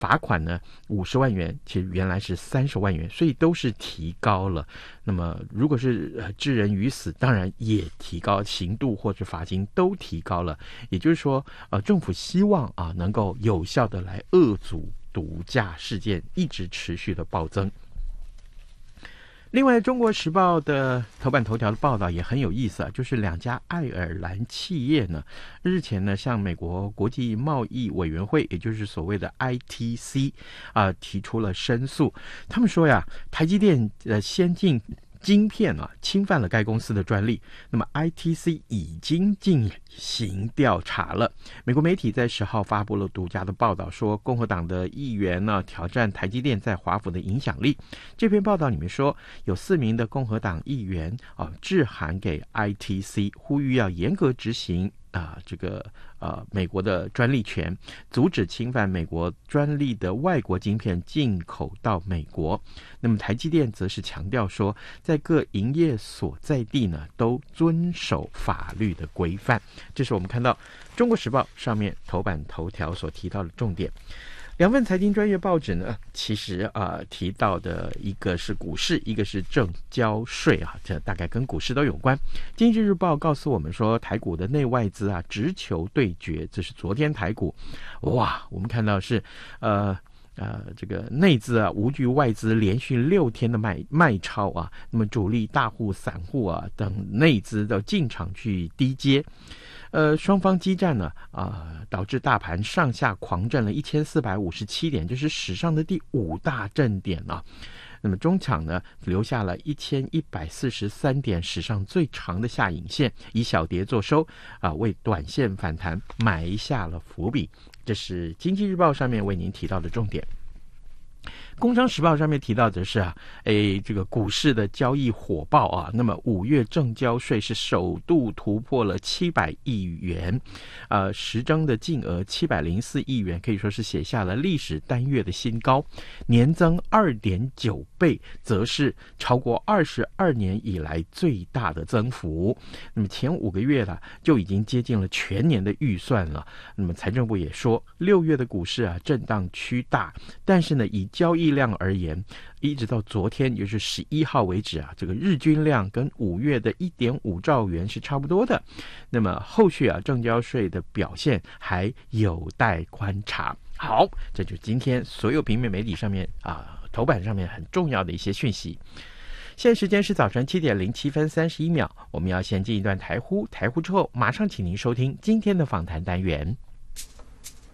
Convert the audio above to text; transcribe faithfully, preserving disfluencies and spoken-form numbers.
罚款呢五十万元，其实原来是三十万元，所以都是提高了。那么如果是、呃、致人于死，当然也提高刑度或者罚金都提高了。也就是说，呃，政府希望啊能够有效的来遏阻毒驾事件一直持续的暴增。另外，《中国时报》的头版头条的报道也很有意思啊，就是两家爱尔兰企业呢，日前呢向美国国际贸易委员会，也就是所谓的 I T C 啊、呃，提出了申诉。他们说呀，台积电的先进晶片啊侵犯了该公司的专利，那么 I T C 已经进行调查了。美国媒体在十号发布了独家的报道，说共和党的议员呢挑战台积电在华府的影响力。这篇报道里面说，有四名的共和党议员啊致函给 I T C， 呼吁要严格执行啊，这个呃，美国的专利权，阻止侵犯美国专利的外国晶片进口到美国。那么台积电则是强调说，在各营业所在地呢，都遵守法律的规范。这是我们看到《中国时报》上面头版头条所提到的重点。两份财经专业报纸呢，其实啊、呃、提到的一个是股市，一个是证交税啊，这大概跟股市都有关。经济日报告诉我们说，台股的内外资啊直球对决，这是昨天台股，哇，我们看到是呃。呃，这个内资啊，无惧外资连续六天的卖卖超啊，那么主力大户、散户啊等内资都进场去低接，呃，双方激战呢啊、呃，导致大盘上下狂震了一千四百五十七点，这是史上的第五大震点啊。那么中场呢留下了一千一百四十三点，史上最长的下影线，以小跌作收啊，为短线反弹埋下了伏笔。这是经济日报上面为您提到的重点。工商时报上面提到的是啊，诶，这个股市的交易火爆啊，那么五月证交税是首度突破了七百亿元，呃，实征的净额七百零四亿元，可以说是写下了历史单月的新高，年增二点九倍，则是超过二十二年以来最大的增幅。那么前五个月了，就已经接近了全年的预算了。那么财政部也说，六月的股市啊震荡区大，但是呢，以交易量而言，一直到昨天，也就是十一号为止啊，这个日均量跟五月的 一点五兆元是差不多的。那么后续啊，证交税的表现还有待观察。好，这就是今天所有平面媒体上面啊头版上面很重要的一些讯息。现在时间是早晨七点零七分三十一秒，我们要先进一段台呼，台呼之后马上请您收听今天的访谈单元。